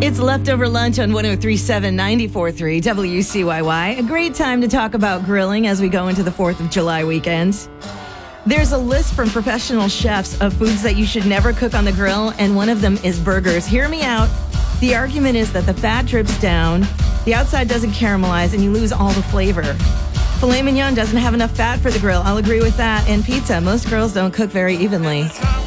It's Leftover Lunch on 103.7 94.3 WCYY. A great time to talk about grilling as we go into the 4th of July weekend. There's a list from professional chefs of foods that you should never cook on the grill, and one of them is burgers. Hear me out. The argument is that the fat drips down, the outside doesn't caramelize, and you lose all the flavor. Filet mignon doesn't have enough fat for the grill. I'll agree with that. And pizza. Most grills don't cook very evenly.